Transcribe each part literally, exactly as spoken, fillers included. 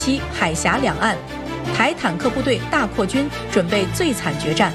其海峡两岸，台坦克部队大扩军，准备最惨决战。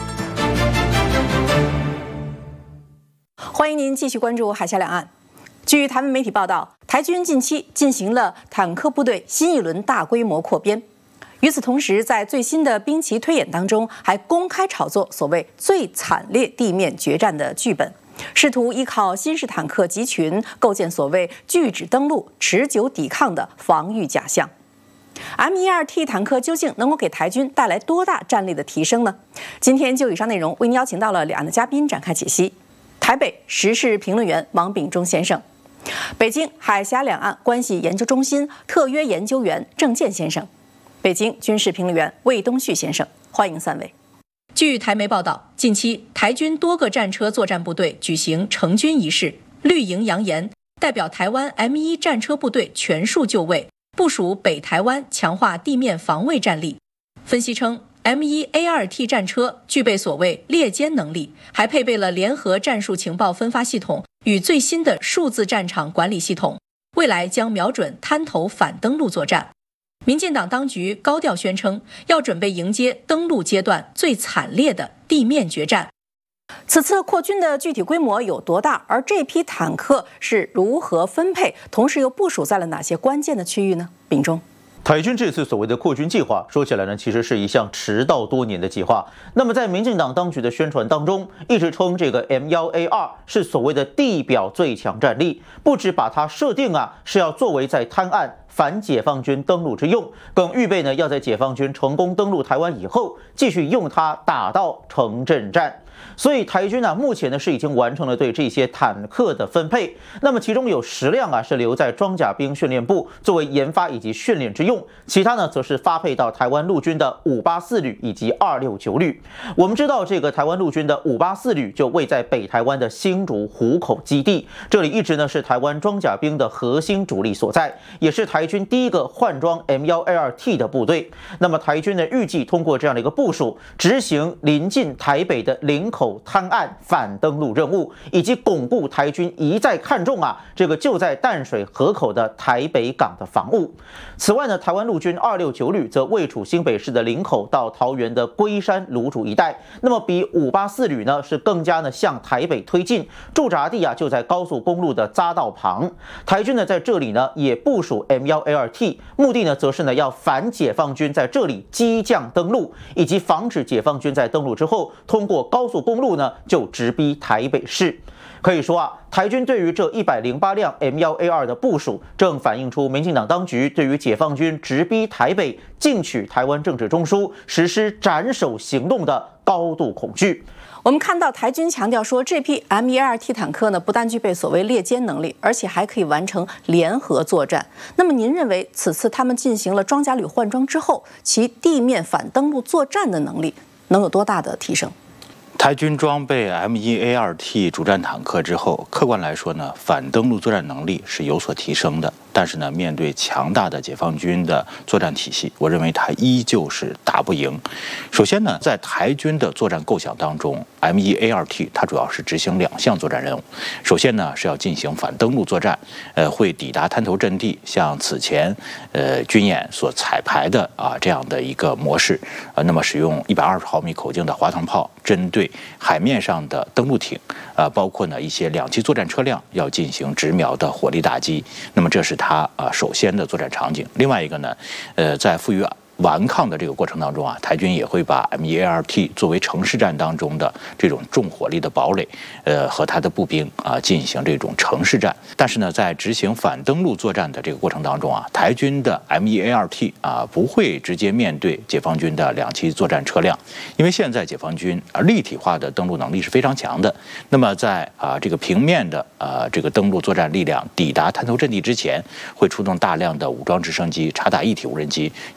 欢迎您继续关注海峡两岸。据台湾媒体报道，台军近期进行了坦克部队新一轮大规模扩编。与此同时，在最新的兵棋推演当中，还公开炒作所谓最惨烈地面决战的剧本，试图依靠新式坦克集群构建所谓拒止登陆、持久抵抗的防御假象。M 一二 T 坦克究竟能够给台军带来多大战力的提升呢？今天就以上内容为您邀请到了两岸的嘉宾展开解析。台北时事评论员王秉忠先生，北京海峡两岸关系研究中心特约研究员郑健先生，北京军事评论员魏东旭先生，欢迎三位。据台媒报道，近期台军多个战车作战部队举行成军仪式，绿营扬言代表台湾 M 一 战车部队全数就位，部署北台湾，强化地面防卫战力。分析称 M 一 A 二 T 战车具备所谓猎歼能力，还配备了联合战术情报分发系统与最新的数字战场管理系统，未来将瞄准滩头反登陆作战。民进党当局高调宣称，要准备迎接登陆阶段最惨烈的地面决战。此次扩军的具体规模有多大？而这批坦克是如何分配？同时又部署在了哪些关键的区域呢？秉忠。 台军这次所谓的扩军计划，说起来呢，其实是一项迟到多年的计划。那么在民进党当局的宣传当中，一直称这个 M 一 A 二 是所谓的地表最强战力，不止把它设定啊是要作为在滩岸反解放军登陆之用，更预备呢要在解放军成功登陆台湾以后，继续用它打到城镇战。所以台军啊，目前呢是已经完成了对这些坦克的分配。那么其中有十辆啊是留在装甲兵训练部作为研发以及训练之用，其他呢则是发配到台湾陆军的五八四旅以及二六九旅。我们知道这个台湾陆军的五八四旅就位在北台湾的新竹湖口基地，这里一直呢是台湾装甲兵的核心主力所在，也是台军第一个换装 M 一 A 二 T 的部队。那么台军呢预计通过这样的一个部署，执行临近台北的林口滩岸反登陆任务，以及巩固台军一再看重啊这个就在淡水河口的台北港的防务。此外呢，台湾陆军二六九旅则位处新北市的林口到桃园的龟山芦竹一带，那么比五八四旅呢是更加呢向台北推进，驻扎地啊就在高速公路的匝道旁。台军呢在这里呢也部署 M 一 A 二 T， 目的呢则是呢要反解放军在这里激将登陆，以及防止解放军在登陆之后通过高速公路呢就直逼台北市。可以说啊，台军对于这一百零八辆 M 一 A 二 的部署，正反映出民进党当局对于解放军直逼台北、进取台湾政治中枢、实施斩首行动的高度恐惧。 我们看到台军强调说，这批 M 一 A 二 T 坦克呢，不但具备所谓猎歼能力，而且还可以完成联合作战。那么您认为，此次他们进行了装甲旅换装之后，其地面反登陆作战的能力能有多大的提升？ 台军装备 M 一 A 二 T 主战坦克之后，客观来说呢，反登陆作战能力是有所提升的。但是呢，面对强大的解放军的作战体系，我认为它依旧是打不赢。首先呢，在台军的作战构想当中 ，M 一 A 二 T 它主要是执行两项作战任务。首先呢，是要进行反登陆作战，呃，会抵达滩头阵地，像此前呃军演所彩排的啊这样的一个模式，呃，那么使用一百二十毫米口径的滑膛炮，针对海面上的登陆艇，啊、呃，包括呢一些两栖作战车辆，要进行直瞄的火力打击。那么这是它啊首先的作战场景。另外一个呢，呃，在负隅顽抗的这个过程当中啊，台军也会把 M 一 A 二 T 作为城市战当中的这种重火力的堡垒，呃，和他的步兵啊进行这种城市战。但是呢，在执行反登陆作战的这个过程当中啊，台军的 M 一 A 二 T 啊不会直接面对解放军的两栖作战车辆，因为现在解放军啊立体化的登陆能力是非常强的。那么在啊这个平面的啊这个登陆作战力量抵达滩头阵地之前，会出动大量的武装直升机、察打一体无人机，也会使用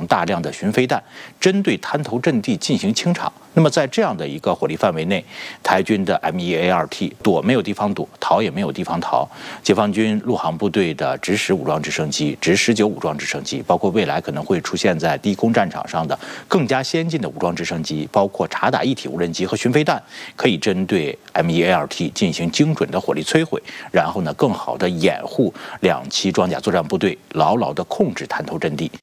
用大量的巡飞弹，针对滩头阵地进行清场。那么在这样的一个火力范围内，台军的 M 一 A 二 T 躲没有地方躲，逃也没有地方逃。解放军陆航部队的直十武装直升机、直十九武装直升机，包括未来可能会出现在低空战场上的更加先进的武装直升机，包括察打一体无人机和巡飞弹，可以针对 M 一 A 二 T 进行精准的火力摧毁，然后呢，更好的掩护两栖装甲作战部队牢牢地控制滩头阵地。